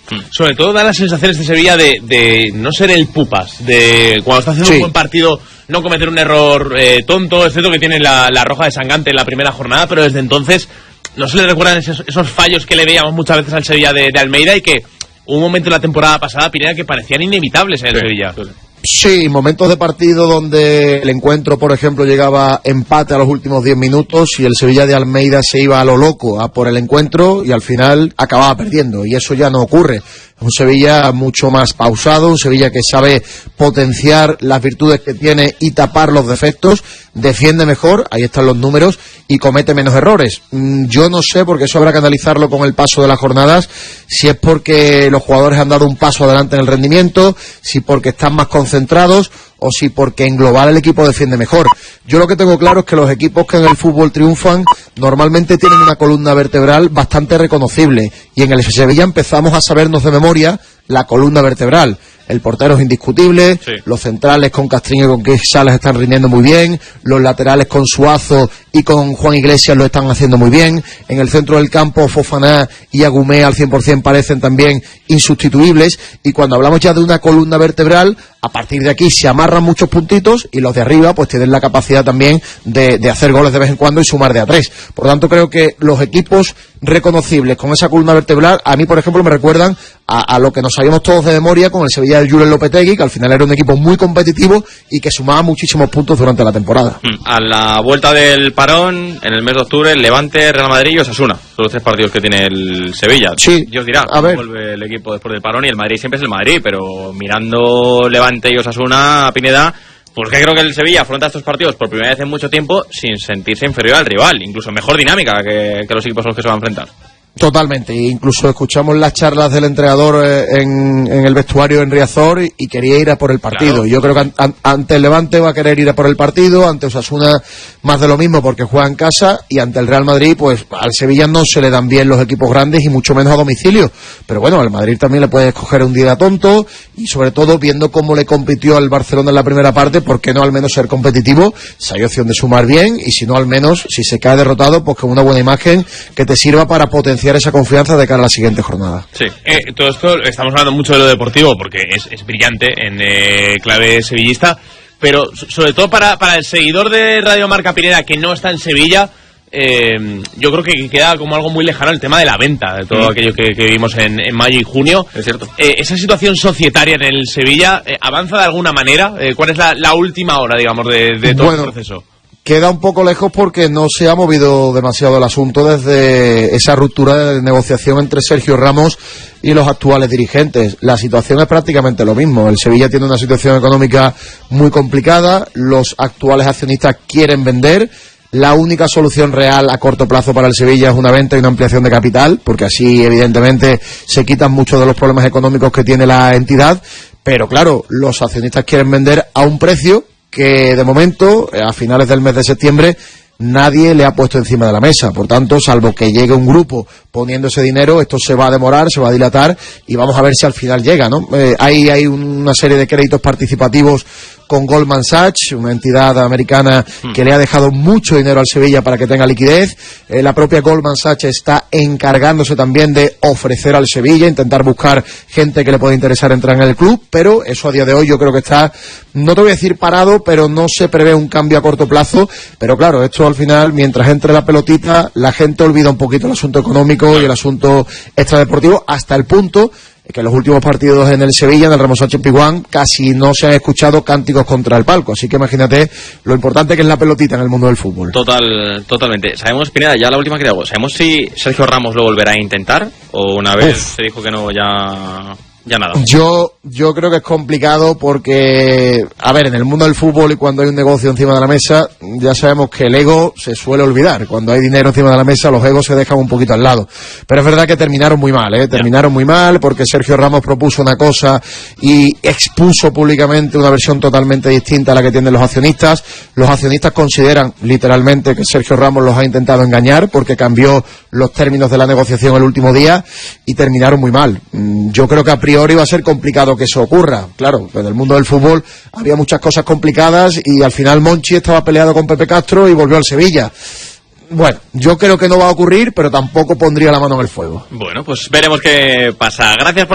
Sobre todo da las sensaciones de Sevilla de no ser el pupas, de cuando está haciendo un buen partido no cometer un error tonto, excepto que tiene la roja de Sangante en la primera jornada, pero desde entonces no se le recuerdan esos fallos que le veíamos muchas veces al Sevilla de Almeida, y que hubo un momento en la temporada pasada, Pineda, que parecían inevitables en el Sevilla. Sí, momentos de partido donde el encuentro, por ejemplo, llegaba empate a los últimos 10 minutos y el Sevilla de Almeida se iba a lo loco a por el encuentro y al final acababa perdiendo, y eso ya no ocurre. Un Sevilla mucho más pausado, un Sevilla que sabe potenciar las virtudes que tiene y tapar los defectos, defiende mejor, ahí están los números, y comete menos errores. Yo no sé, porque eso habrá que analizarlo con el paso de las jornadas, si es porque los jugadores han dado un paso adelante en el rendimiento, si porque están más concentrados, o si porque en global el equipo defiende mejor. Yo lo que tengo claro es que los equipos que en el fútbol triunfan normalmente tienen una columna vertebral bastante reconocible, y en el Sevilla empezamos a sabernos de memoria la columna vertebral. El portero es indiscutible, los centrales con Castriño y con Keith Salas están rindiendo muy bien, los laterales con Suazo y con Juan Iglesias lo están haciendo muy bien, en el centro del campo Fofana y Agumé al 100% parecen también insustituibles, y cuando hablamos ya de una columna vertebral, a partir de aquí se amarran muchos puntitos y los de arriba pues tienen la capacidad también de hacer goles de vez en cuando y sumar de a 3. Por lo tanto, creo que los equipos reconocibles con esa columna vertebral, a mí por ejemplo me recuerdan a lo que nos sabíamos todos de memoria con el Sevilla del Julen Lopetegui, que al final era un equipo muy competitivo y que sumaba muchísimos puntos durante la temporada. A la vuelta del parón, en el mes de octubre, Levante, Real Madrid y Osasuna, son los 3 partidos que tiene el Sevilla. Sí. Dios dirá, a ver, vuelve el equipo después del parón, y el Madrid siempre es el Madrid, pero mirando Levante y Osasuna, Pineda, pues que creo que el Sevilla afronta estos partidos por primera vez en mucho tiempo sin sentirse inferior al rival, incluso mejor dinámica que los equipos a los que se va a enfrentar. Totalmente, incluso escuchamos las charlas del entrenador en el vestuario en Riazor y quería ir a por el partido. Claro. Yo creo que ante el Levante va a querer ir a por el partido, ante Osasuna más de lo mismo porque juega en casa, y ante el Real Madrid pues al Sevilla no se le dan bien los equipos grandes y mucho menos a domicilio, pero bueno, al Madrid también le puede escoger un día tonto, y sobre todo viendo cómo le compitió al Barcelona en la primera parte, ¿por qué no al menos ser competitivo? Si hay opción de sumar bien, y si no al menos, si se cae derrotado, pues con una buena imagen que te sirva para potenciar esa confianza de cara a la siguiente jornada. Sí, todo esto estamos hablando mucho de lo deportivo porque es brillante en clave sevillista, pero sobre todo para el seguidor de Radio Marca Pineda que no está en Sevilla, yo creo que queda como algo muy lejano el tema de la venta, de todo aquello que vimos en mayo y junio. Es cierto. Esa situación societaria en el Sevilla, ¿avanza de alguna manera? ¿Cuál es la última hora, digamos, de todo el proceso? Queda un poco lejos porque no se ha movido demasiado el asunto desde esa ruptura de negociación entre Sergio Ramos y los actuales dirigentes. La situación es prácticamente lo mismo. El Sevilla tiene una situación económica muy complicada, los actuales accionistas quieren vender. La única solución real a corto plazo para el Sevilla es una venta y una ampliación de capital, porque así evidentemente se quitan muchos de los problemas económicos que tiene la entidad. Pero claro, los accionistas quieren vender a un precio que de momento, a finales del mes de septiembre, nadie le ha puesto encima de la mesa. Por tanto, salvo que llegue un grupo poniendo ese dinero, esto se va a demorar, se va a dilatar, y vamos a ver si al final llega, ¿no? Hay una serie de créditos participativos con Goldman Sachs, una entidad americana que le ha dejado mucho dinero al Sevilla para que tenga liquidez. La propia Goldman Sachs está encargándose también de ofrecer al Sevilla, intentar buscar gente que le pueda interesar entrar en el club, pero eso a día de hoy yo creo que está, no te voy a decir parado, pero no se prevé un cambio a corto plazo. Pero claro, esto al final, mientras entre la pelotita, la gente olvida un poquito el asunto económico y el asunto extradeportivo, hasta el punto que en los últimos partidos en el Sevilla, en el Ramos Sánchez Pizjuán, casi no se han escuchado cánticos contra el palco. Así que imagínate lo importante que es la pelotita en el mundo del fútbol. Totalmente. Sabemos, Pineda, ya la última que te hago, ¿sabemos si Sergio Ramos lo volverá a intentar? ¿O una vez se dijo que no, ya nada? Yo creo que es complicado porque, a ver, en el mundo del fútbol y cuando hay un negocio encima de la mesa, ya sabemos que el ego se suele olvidar. Cuando hay dinero encima de la mesa, los egos se dejan un poquito al lado. Pero es verdad que terminaron muy mal, terminaron muy mal porque Sergio Ramos propuso una cosa y expuso públicamente una versión totalmente distinta a la que tienen los accionistas. Los accionistas consideran literalmente que Sergio Ramos los ha intentado engañar porque cambió los términos de la negociación el último día y terminaron muy mal. Yo creo que a priori va a ser complicado que eso ocurra. Claro, en el mundo del fútbol había muchas cosas complicadas y al final Monchi estaba peleado con Pepe Castro y volvió al Sevilla. Bueno, yo creo que no va a ocurrir, pero tampoco pondría la mano en el fuego. Bueno, pues veremos qué pasa. Gracias por